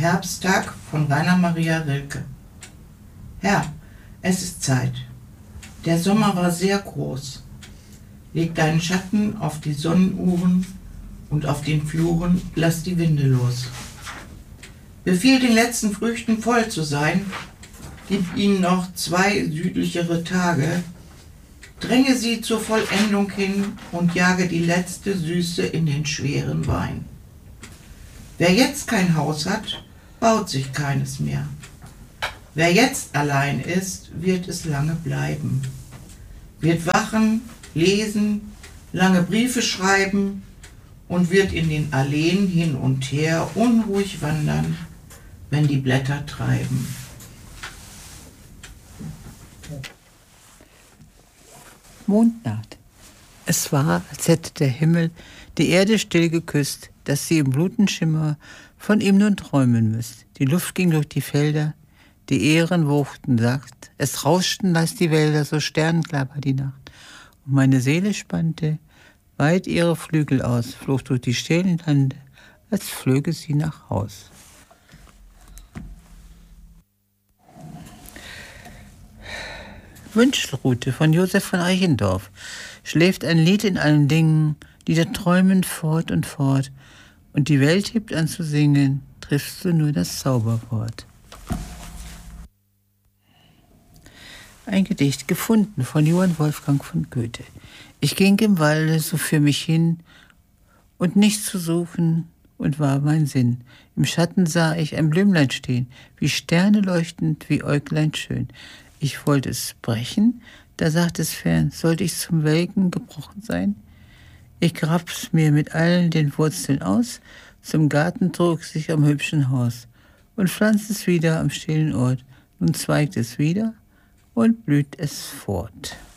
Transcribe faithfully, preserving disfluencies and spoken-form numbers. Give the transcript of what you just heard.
Herbsttag von Rainer Maria Rilke. Herr, es ist Zeit. Der Sommer war sehr groß. Leg deinen Schatten auf die Sonnenuhren und auf den Fluren lass die Winde los. Befiehl den letzten Früchten voll zu sein, gib ihnen noch zwei südlichere Tage, dränge sie zur Vollendung hin und jage die letzte Süße in den schweren Wein. Wer jetzt kein Haus hat, baut sich keines mehr. Wer jetzt allein ist, wird es lange bleiben. Wird wachen, lesen, lange Briefe schreiben und wird in den Alleen hin und her unruhig wandern, wenn die Blätter treiben. Mondnacht. Es war, als hätte der Himmel die Erde still geküsst, dass sie im Blutenschimmer von ihm nun träumen müsst. Die Luft ging durch die Felder, die Ähren wuchten sacht, es rauschten leis die Wälder, so sternklar war die Nacht. Und meine Seele spannte weit ihre Flügel aus, flog durch die stillen Lande, als flöge sie nach Haus. Wünschelrute von Josef von Eichendorff schläft ein Lied in allen Dingen, Lieder träumen fort und fort, und die Welt hebt an zu singen, triffst du nur das Zauberwort. Ein Gedicht gefunden von Johann Wolfgang von Goethe. Ich ging im Walde so für mich hin, und nichts zu suchen, und war mein Sinn. Im Schatten sah ich ein Blümlein stehen, wie Sterne leuchtend, wie Äuglein schön. Ich wollte es brechen, da sagt es fern, sollte ich zum Welken gebrochen sein? Ich grab's mir mit allen den Wurzeln aus, zum Garten trug sich am hübschen Haus und pflanzt es wieder am stillen Ort. Nun zweigt es wieder und blüht es fort.